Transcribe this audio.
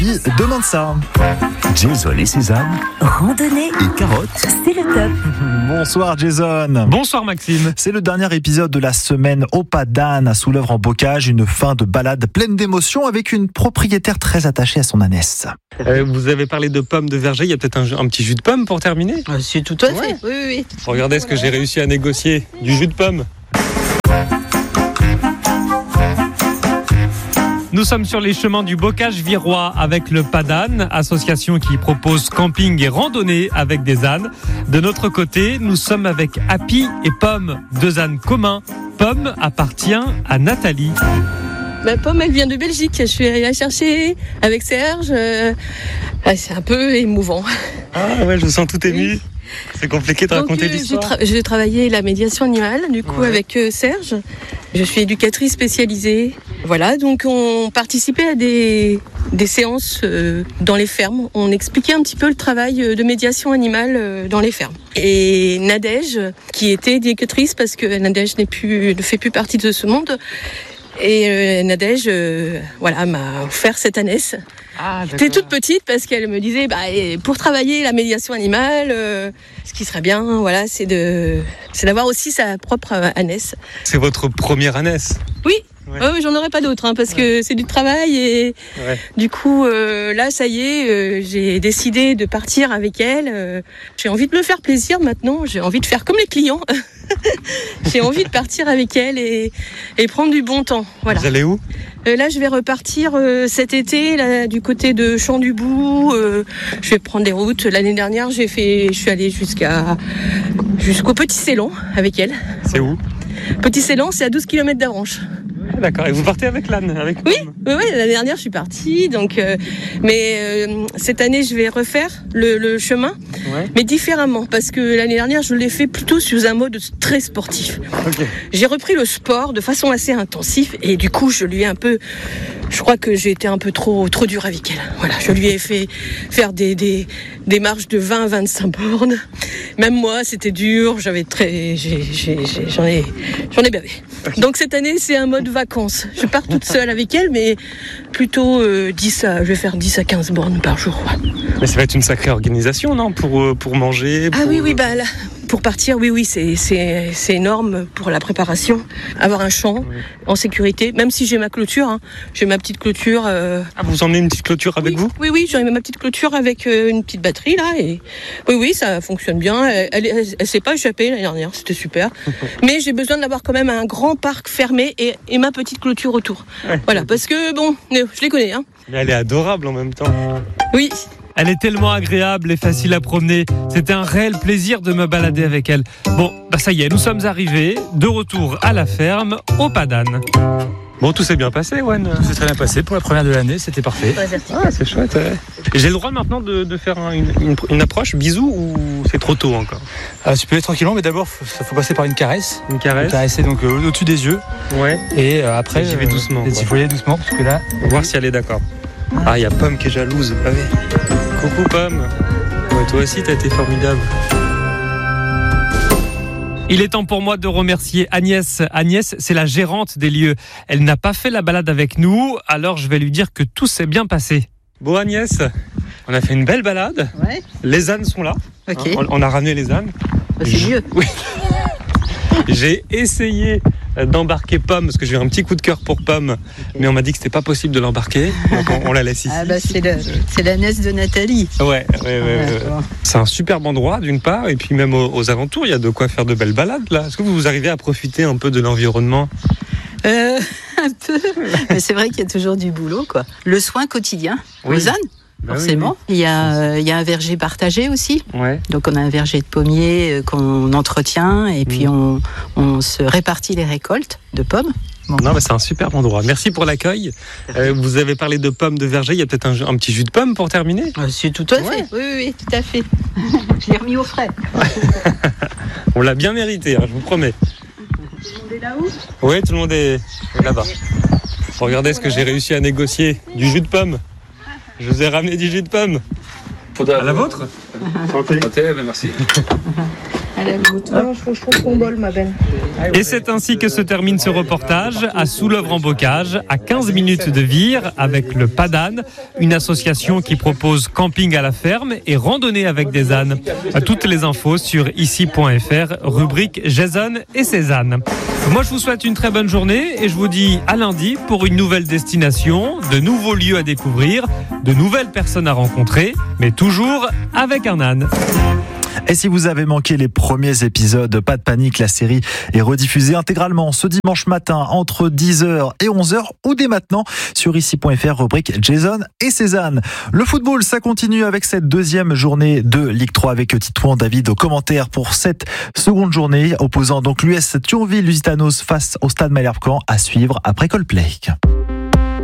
Demande ça. Jason et Suzanne, Randonnée et carottes. C'est le top. Bonsoir Jason. Bonsoir Maxime. C'est le dernier épisode de la semaine au Pas d'Âne à Soulèvre en Bocage, une fin de balade pleine d'émotions avec une propriétaire très attachée à son ânesse. Vous avez parlé de pommes de verger, il y a peut-être un petit jus de pomme pour terminer. C'est tout à fait, oui. Regardez ce que j'ai réussi à négocier, du jus de pomme. Nous sommes sur les chemins du Bocage virois avec le Pas d'Âne, association qui propose camping et randonnée avec des ânes. De notre côté, nous sommes avec Happy et Pomme, deux ânes communs. Pomme appartient à Nathalie. Ma pomme, elle vient de Belgique. Je suis allée la chercher avec Serge. C'est un peu émouvant. Ah ouais, je me sens tout ému. C'est compliqué de raconter l'histoire. J'ai travaillé la médiation animale, du coup, avec Serge. Je suis éducatrice spécialisée. Voilà, donc on participait à des séances dans les fermes. On expliquait un petit peu le travail de médiation animale dans les fermes. Et Nadège, qui était éducatrice, parce que Nadège ne fait plus partie de ce monde, et Nadège m'a offert cette ânesse. J'étais toute petite parce qu'elle me disait pour travailler la médiation animale, ce qui serait bien, c'est d'avoir aussi sa propre ânesse. C'est votre première ânesse? Oui. Ouais, j'en aurais pas d'autre parce que c'est du travail et du coup là ça y est, j'ai décidé de partir avec elle. J'ai envie de me faire plaisir maintenant, j'ai envie de faire comme les clients. J'ai envie de partir avec elle et prendre du bon temps. Voilà. Vous allez où? Là, je vais repartir cet été là, du côté de Champ-du-Bout. Je vais prendre des routes. L'année dernière, je suis allée jusqu'au Petit Ceylan avec elle. C'est où? Petit Ceylan, c'est à 12 km d'Avranches. D'accord, et vous partez avec l'âne, avec Oui, l'année dernière je suis partie, mais cette année je vais refaire le chemin, mais différemment, parce que l'année dernière je l'ai fait plutôt sous un mode très sportif. Okay. J'ai repris le sport de façon assez intensive et du coup je crois que j'ai été un peu trop dur avec elle. Voilà, je lui ai fait faire des marches de 20 à 25 bornes. Même moi, c'était dur, j'en ai bavé. Okay. Donc cette année, c'est un mode vacances. Je pars toute seule avec elle, mais plutôt je vais faire 10 à 15 bornes par jour. Mais ça va être une sacrée organisation, non, pour manger Ah oui, là, pour partir, oui, c'est énorme pour la préparation. Avoir un champ en sécurité, même si j'ai ma clôture, j'ai ma petite clôture. Vous emmenez une petite clôture avec vous? Oui, j'ai ma petite clôture avec une petite batterie là, et oui, ça fonctionne bien. Elle s'est pas échappée l'année dernière, c'était super. Mais j'ai besoin d'avoir quand même un grand parc fermé et ma petite clôture autour. Voilà, parce que je les connais. Mais elle est adorable en même temps. Oui. Elle est tellement agréable et facile à promener. C'était un réel plaisir de me balader avec elle. Bon, ça y est, nous sommes arrivés, de retour à la ferme, au Pas d'Âne. Bon, tout s'est bien passé, Wen? Tout s'est très bien passé. Pour la première de l'année, c'était parfait. C'est chouette. J'ai le droit maintenant de faire une approche, bisou, ou c'est trop tôt encore? Tu peux aller tranquillement, mais d'abord, il faut passer par une caresse. Une caresse? Caresser donc au-dessus des yeux. Ouais. Et après, j'y vais doucement. Il faut y aller doucement, parce que là... On va voir si elle est d'accord. Ah, il y a Pomme qui est jalouse. Ah oui. Coucou Pomme. Ouais, toi aussi, t'as été formidable. Il est temps pour moi de remercier Agnès. Agnès, c'est la gérante des lieux. Elle n'a pas fait la balade avec nous, alors je vais lui dire que tout s'est bien passé. Bon Agnès, on a fait une belle balade. Ouais. Les ânes sont là. Okay. On a ramené les ânes. C'est mieux. Oui. J'ai essayé d'embarquer Pomme, parce que j'ai eu un petit coup de cœur pour Pomme, mais on m'a dit que c'était pas possible de l'embarquer, donc on la laisse ici. C'est l'ânesse de Nathalie. Ouais. C'est un superbe endroit d'une part, et puis même aux alentours, il y a de quoi faire de belles balades là. Est-ce que vous arrivez à profiter un peu de l'environnement? Un peu, mais c'est vrai qu'il y a toujours du boulot, quoi. Le soin quotidien aux ânes. Forcément. Oui. Il y a un verger partagé aussi. Ouais. Donc on a un verger de pommiers qu'on entretient et puis on se répartit les récoltes de pommes. Bon. Non, mais c'est un superbe endroit. Merci pour l'accueil. Vous avez parlé de pommes de verger. Il y a peut-être un petit jus de pomme pour terminer? C'est tout à fait. Oui, tout à fait. Je l'ai remis au frais. On l'a bien mérité, je vous promets. Tout le monde est là-haut? Oui, tout le monde est là-bas. Regardez ce que j'ai réussi à négocier. Du jus de pomme. Je vous ai ramené du jus de pomme. Photo À la vôtre. Santé, merci. Allez, je trouve qu'on bol, ma belle. Et c'est ainsi que se termine ce reportage à Soulœuvre-en-Bocage, à 15 minutes de Vire, avec le Padane, une association qui propose camping à la ferme et randonnée avec des ânes. Toutes les infos sur ici.fr, rubrique Jason et ses ânes. Moi, je vous souhaite une très bonne journée et je vous dis à lundi pour une nouvelle destination, de nouveaux lieux à découvrir, de nouvelles personnes à rencontrer, mais toujours avec un âne. Et si vous avez manqué les premiers épisodes, pas de panique, la série est rediffusée intégralement ce dimanche matin entre 10h et 11h ou dès maintenant sur ici.fr, rubrique Jason et Cézanne. Le football, ça continue avec cette deuxième journée de Ligue 3 avec Titouan David au commentaire pour cette seconde journée opposant donc l'US Thionville Lusitanos face au Stade Malherbe-Caen à suivre après Coldplay.